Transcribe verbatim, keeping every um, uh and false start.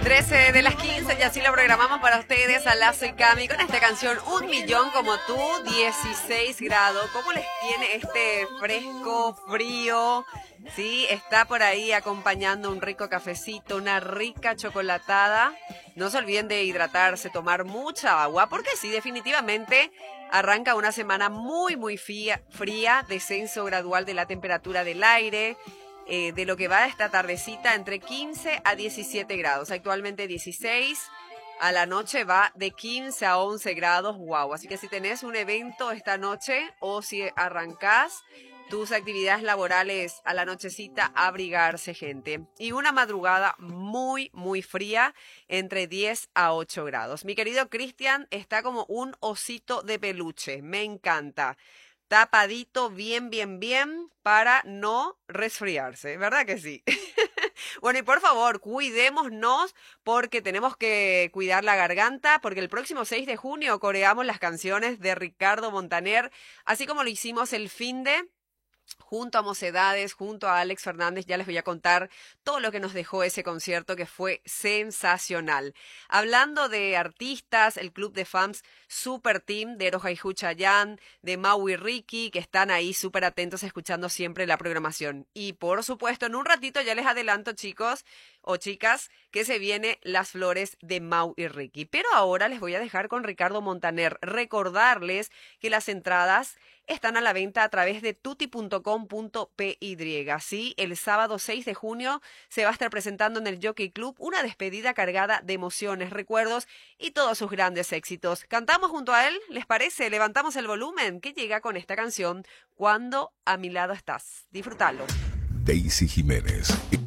trece de las quince y así lo programamos para ustedes a Lazo y Cami con esta canción Un Millón Como Tú, dieciséis grados. ¿Cómo les tiene este fresco, frío? Sí, está por ahí acompañando un rico cafecito, una rica chocolatada. No se olviden de hidratarse, tomar mucha agua, porque sí, definitivamente arranca una semana muy, muy fría, fría, descenso gradual de la temperatura del aire. Eh, de lo que va esta tardecita entre quince a diecisiete grados, actualmente dieciséis, a la noche va de quince a once grados, wow, así que si tenés un evento esta noche o si arrancás tus actividades laborales a la nochecita, abrigarse, gente. Y una madrugada muy, muy fría, entre diez a ocho grados. Mi querido Cristian está como un osito de peluche, me encanta. Tapadito bien, bien, bien para no resfriarse, ¿verdad que sí? Bueno, y por favor, cuidémonos porque tenemos que cuidar la garganta, porque el próximo seis de junio coreamos las canciones de Ricardo Montaner, así como lo hicimos el finde junto a Mocedades, junto a Alex Fernández. Ya les voy a contar todo lo que nos dejó ese concierto, que fue sensacional. Hablando de artistas, el club de fans Super Team de Erojaihu Chayanne, de Mau y Ricky, que están ahí súper atentos escuchando siempre la programación. Y por supuesto, en un ratito ya les adelanto, chicos o chicas, que se viene Las Flores de Mau y Ricky. Pero ahora les voy a dejar con Ricardo Montaner. Recordarles que las entradas están a la venta a través de tuti punto com punto p y. Sí, el sábado seis de junio se va a estar presentando en el Jockey Club una despedida cargada de emociones, recuerdos y todos sus grandes éxitos. ¿Cantamos junto a él? ¿Les parece? Levantamos el volumen, que llega con esta canción, Cuando a mi lado estás. Disfrútalo. Daisy Jiménez.